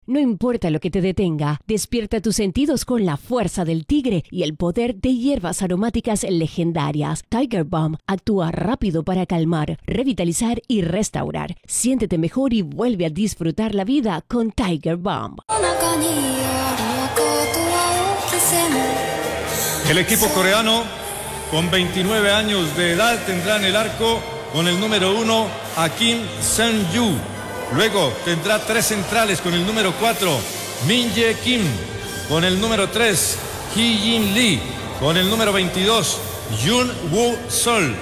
No importa lo que te detenga, despierta tus sentidos con la fuerza del tigre y el poder de hierbas aromáticas legendarias. Tiger Balm actúa rápido para calmar, revitalizar y restaurar. Siéntete mejor y vuelve a disfrutar la vida con Tiger Balm. El equipo coreano, con 29 años de edad, tendrá en el arco con el número 1 a Kim Seung-yu. Luego tendrá 3 centrales con el número 4, Min Jae Kim, con el número 3, Hee Jin Lee, con el número 22, Yoon Woo Sol,